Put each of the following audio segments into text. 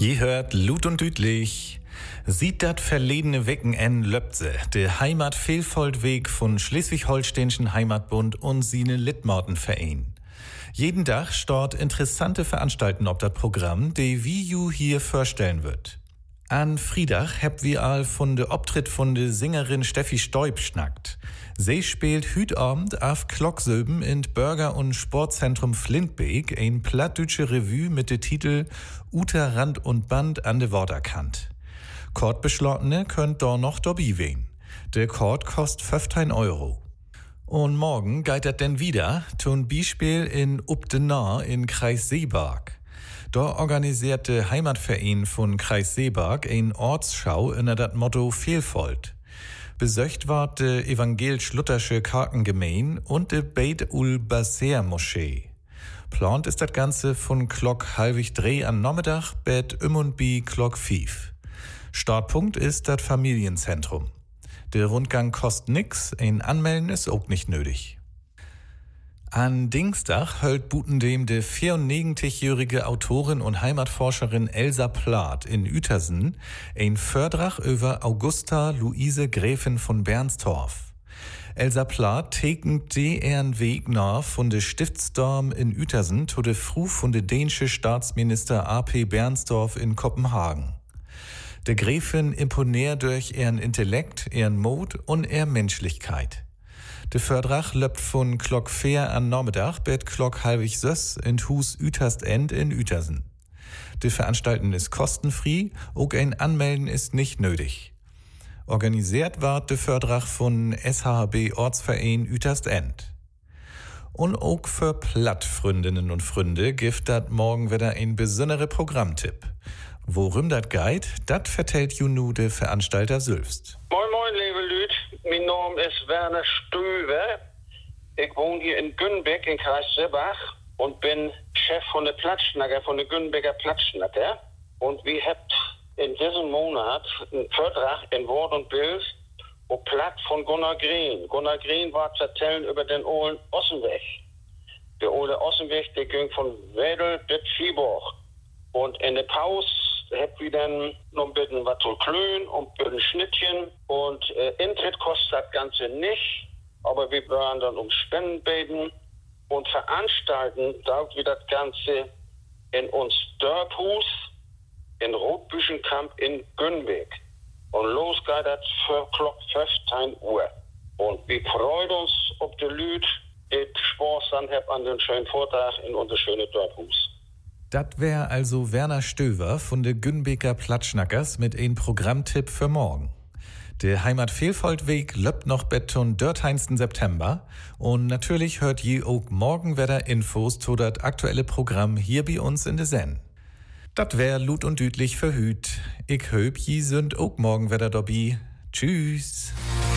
Je hört Lut und Dütlich. Sieht dat verledene Wecken en Löpse, de Heimatvielfaltweg von Schleswig-Holsteinischen Heimatbund und sine Litmortenverein. Jeden Tag stort interessante Veranstalten ob dat Programm, de wie ju hier vorstellen wird. An Friedach heb wir all von de Optritt von de Sängerin Steffi Stoib schnackt. Sie spielt hütabend auf Klocksöben in Bürger- und Sportzentrum Flintbeek ein plattdütsche Revue mit de Titel Uter Rand und Band an de Worterkant. Kortbeschlottene könnt do noch dobi wehen. Der Kort kost 15 Euro. Und morgen geht dat denn wieder zum Beispiel in Updenau in Kreis Seeberg. Da organisierte Heimatverein von Kreis Seeberg ein Ortsschau unter dat Motto Vielfalt. Besöcht ward de evangelisch-luthersche Karkengemein und de Beit-ul-Baser-Moschee. Plant ist das Ganze von Klock 2:30 am Nachmittag bet und bi Klock 5. Startpunkt ist das Familienzentrum. Der Rundgang kostet nix, ein Anmelden ist auch nicht nötig. An Dienstag hält Butendem de 94-jährige Autorin und Heimatforscherin Elsa Plath in Uetersen ein Vortrag über Augusta Luise Gräfin von Bernstorff. Elsa Plath tekent ihren Weg nach von de Stiftsdorm in Uetersen zu de Früh von de dänische Staatsminister A.P. Bernstorff in Kopenhagen. De Gräfin imponiert durch ihren Intellekt, ihren Mut und ihre Menschlichkeit. Der Vortrag löpt von Klock 4 an Nachmittag bis Klock 5:30 in Hus Ueterstend in Uetersen. Die Veranstaltung ist kostenfrei, auch ein Anmelden ist nicht nötig. Organisiert wird der Vortrag von SHB Ortsverein Ueterstend. Und auch für Plattfreundinnen und Freunde gibt dat morgen wieder ein besonderer Programmtipp. Worum dat geht, dat vertellt Junu der Veranstalter selbst. Moin moin, liebe Lüd. Mein Name ist Werner Stöver. Ich wohne hier in Günbeck in Kreis Seebach und bin Chef von der Plattschnacker, von der Günbecker Plattschnacker. Und wir habt in diesem Monat einen Vortrag in Wort und Bild auf Platt von Gunnar Green. Gunnar Green war zu erzählen über den Ohlen Ossenweg. Der Ohle Ossenweg, der ging von Wedel bis Viehborg. Und in der Pause habt wir dann noch ein bisschen was zu klönen und ein bisschen Schnittchen. Und Eintritt kostet das Ganze nicht, aber wir werden dann um Spenden beten und veranstalten, da wir das Ganze in uns Dörphus in Rotbüschenkamp in Günbeck. Und los geht das für Klock 15 Uhr. Und wir freuen uns, ob die Leute Spaß dann haben an den schönen Vortrag in unser schönes Dörphus. Das wär also Werner Stöver von der Günbecker Plattschnackers mit ein Programmtipp für morgen. Der Heimatvielfaltweg löppt noch bis zum 13. September und natürlich hört je auch morgen wieder Infos zu das aktuelle Programm hier bei uns in der Sen. Das wär Lut und Dütlich für Hüt. Ich höp, je sind auch morgen wieder dabei. Tschüss.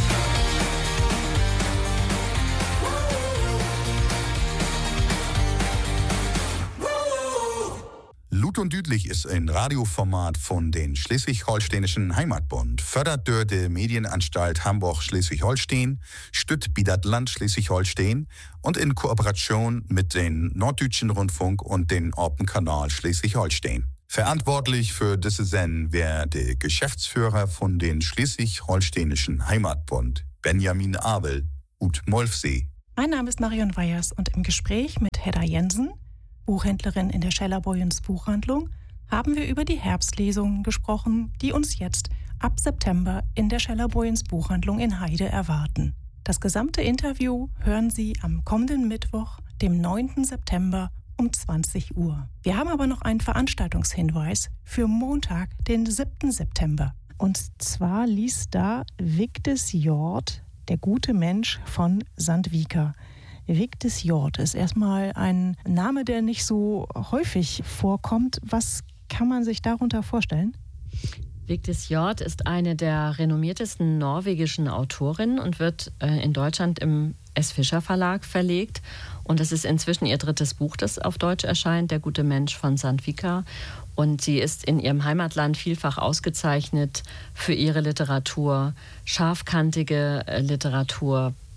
Lut und Dütlich ist ein Radioformat von den Schleswig-Holsteinischen Heimatbund, fördert durch die Medienanstalt Hamburg-Schleswig-Holstein, stützt das Land Schleswig-Holstein und in Kooperation mit den Norddeutschen Rundfunk und den Orpenkanal Schleswig-Holstein. Verantwortlich für diese Sendung wäre der Geschäftsführer von den Schleswig-Holsteinischen Heimatbund, Benjamin Abel, ut Molfsee. Mein Name ist Marion Weyers und im Gespräch mit Hedda Jensen, Buchhändlerin in der Scheller-Boyens Buchhandlung, haben wir über die Herbstlesungen gesprochen, die uns jetzt ab September in der Scheller-Boyens Buchhandlung in Heide erwarten. Das gesamte Interview hören Sie am kommenden Mittwoch, dem 9. September um 20 Uhr. Wir haben aber noch einen Veranstaltungshinweis für Montag, den 7. September. Und zwar liest da Vigdis Hjorth, der gute Mensch von Sandvika. Vigdis Hjorth ist erstmal ein Name, der nicht so häufig vorkommt. Was kann man sich darunter vorstellen? Vigdis Hjorth ist eine der renommiertesten norwegischen Autorinnen und wird in Deutschland im S. Fischer Verlag verlegt. Und es ist inzwischen ihr 3. Buch, das auf Deutsch erscheint, Der gute Mensch von Sandvika. Und sie ist in ihrem Heimatland vielfach ausgezeichnet für ihre Literatur, scharfkantige Literatur,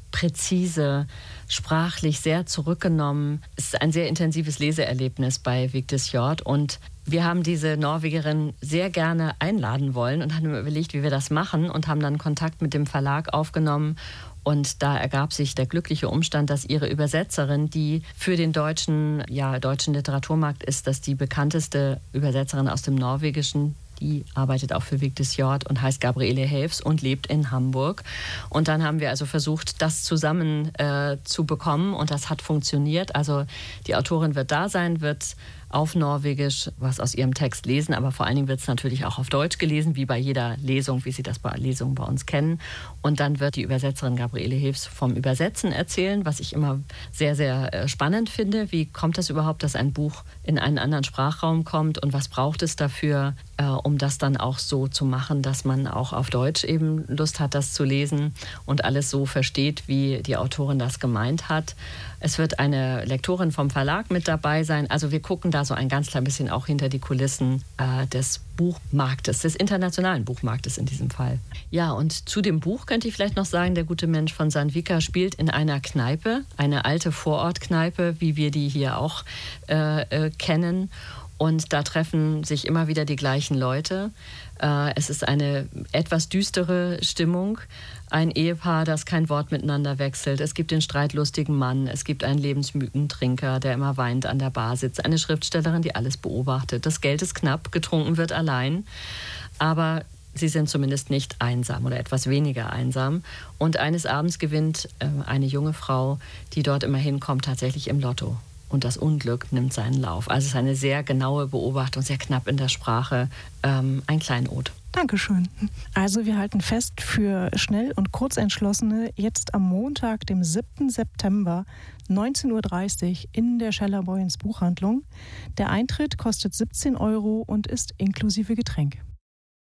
präzise, sprachlich sehr zurückgenommen. Es ist ein sehr intensives Leseerlebnis bei Vigdis Hjorth und wir haben diese Norwegerin sehr gerne einladen wollen und haben überlegt, wie wir das machen und haben dann Kontakt mit dem Verlag aufgenommen. Und da ergab sich der glückliche Umstand, dass ihre Übersetzerin, die für den deutschen Literaturmarkt ist, dass die bekannteste Übersetzerin aus dem Norwegischen, die arbeitet auch für Vigdis Hjorth und heißt Gabriele Helfs und lebt in Hamburg. Und dann haben wir also versucht, das zusammen zu bekommen und das hat funktioniert. Also die Autorin wird da sein, wird auf Norwegisch was aus ihrem Text lesen, aber vor allen Dingen wird es natürlich auch auf Deutsch gelesen, wie bei jeder Lesung, wie Sie das bei Lesungen bei uns kennen. Und dann wird die Übersetzerin Gabriele Helfs vom Übersetzen erzählen, was ich immer sehr, sehr spannend finde. Wie kommt es überhaupt, dass ein Buch in einen anderen Sprachraum kommt und was braucht es dafür, um das dann auch so zu machen, dass man auch auf Deutsch eben Lust hat, das zu lesen und alles so versteht, wie die Autorin das gemeint hat. Es wird eine Lektorin vom Verlag mit dabei sein. Also wir gucken da so ein ganz klein bisschen auch hinter die Kulissen des Buchmarktes, des internationalen Buchmarktes in diesem Fall. Ja, und zu dem Buch könnte ich vielleicht noch sagen, Der gute Mensch von Sandvika spielt in einer Kneipe, eine alte Vorortkneipe, wie wir die hier auch kennen. Und da treffen sich immer wieder die gleichen Leute. Es ist eine etwas düstere Stimmung. Ein Ehepaar, das kein Wort miteinander wechselt. Es gibt den streitlustigen Mann. Es gibt einen lebensmüden Trinker, der immer weinend an der Bar sitzt. Eine Schriftstellerin, die alles beobachtet. Das Geld ist knapp, getrunken wird allein. Aber sie sind zumindest nicht einsam oder etwas weniger einsam. Und eines Abends gewinnt eine junge Frau, die dort immer hinkommt, tatsächlich im Lotto. Und das Unglück nimmt seinen Lauf. Also es ist eine sehr genaue Beobachtung, sehr knapp in der Sprache, ein Kleinod. Dankeschön. Also wir halten fest, für Schnell- und Kurzentschlossene jetzt am Montag, dem 7. September, 19.30 Uhr in der Scheller-Boyens Buchhandlung. Der Eintritt kostet 17 € und ist inklusive Getränk.